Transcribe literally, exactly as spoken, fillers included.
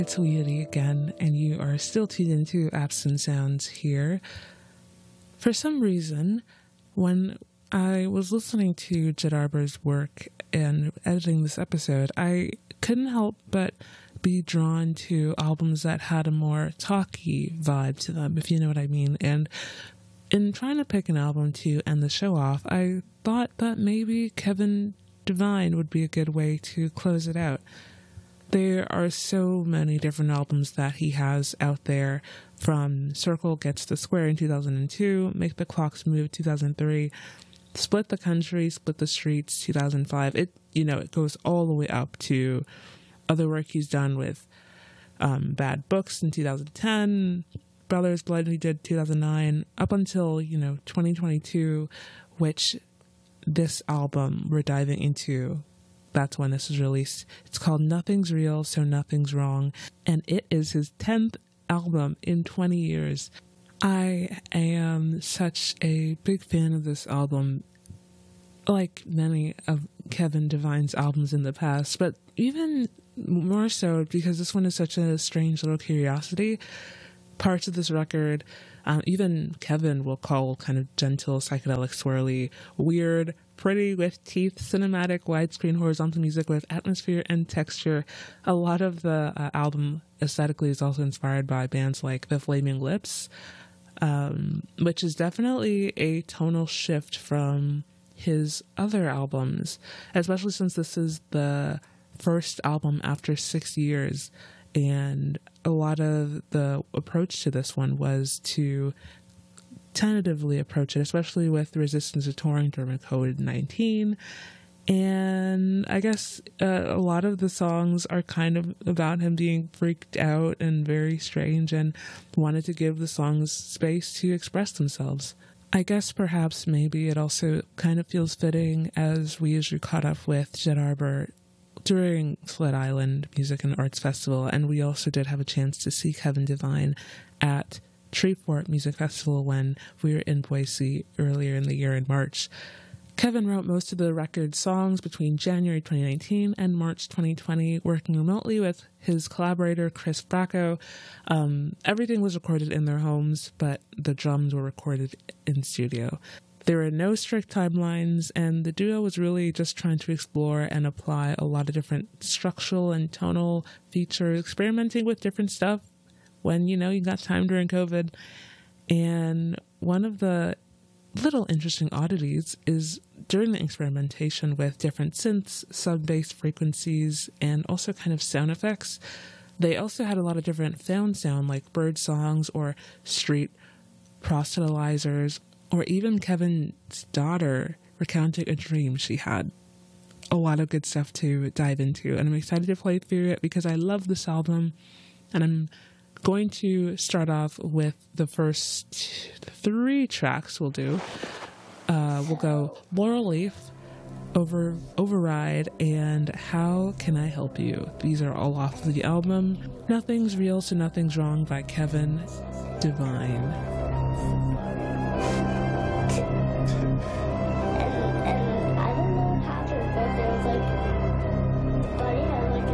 It's Weedy again, and you are still tuned into Apps and Sounds here. For some reason, when I was listening to Jet Arbor's work and editing this episode, I couldn't help but be drawn to albums that had a more talky vibe to them, if you know what I mean. And in trying to pick an album to end the show off, I thought that maybe Kevin Devine would be a good way to close it out. There are so many different albums that he has out there, from Circle Gets the Square in two thousand two, Make the Clocks Move two thousand three, Split the Country, Split the Streets two thousand five. It, you know, it goes all the way up to other work he's done with um, Bad Books in two thousand ten, Brothers Blood he did two thousand nine, up until, you know, twenty twenty-two, which this album we're diving into, that's when this was released. It's called Nothing's Real, So Nothing's Wrong, and it is his tenth album in twenty years. I am such a big fan of this album, like many of Kevin Devine's albums in the past, but even more so because this one is such a strange little curiosity. Parts of this record, um, even Kevin will call kind of gentle, psychedelic, swirly, weird, pretty with teeth, cinematic, widescreen, horizontal music with atmosphere and texture. A lot of the uh, album aesthetically is also inspired by bands like The Flaming Lips, um, which is definitely a tonal shift from his other albums, especially since this is the first album after six years. And a lot of the approach to this one was to tentatively approach it, especially with resistance to touring during covid nineteen. And I guess uh, a lot of the songs are kind of about him being freaked out and very strange, and wanted to give the songs space to express themselves. I guess perhaps maybe it also kind of feels fitting as we usually caught up with Jet Arbor during Split Island Music and Arts Festival, and we also did have a chance to see Kevin Devine at Treefort Music Festival when we were in Boise earlier in the year in March. Kevin wrote most of the record's songs between January twenty nineteen and March twenty twenty, working remotely with his collaborator Chris Bracco. Um, everything was recorded in their homes, but the drums were recorded in studio. There were no strict timelines, and the duo was really just trying to explore and apply a lot of different structural and tonal features, experimenting with different stuff when, you know, you got time during COVID. And one of the little interesting oddities is during the experimentation with different synths, sub-bass frequencies, and also kind of sound effects, they also had a lot of different found sound, like bird songs or street proselytizers, or even Kevin's daughter recounting a dream she had. A lot of good stuff to dive into, and I'm excited to play through it because I love this album. And I'm going to start off with the first three tracks we'll do. Uh, we'll go Laurel Leaf, Over Override, and How Can I Help You? These are all off the album Nothing's Real, So Nothing's Wrong by Kevin Devine.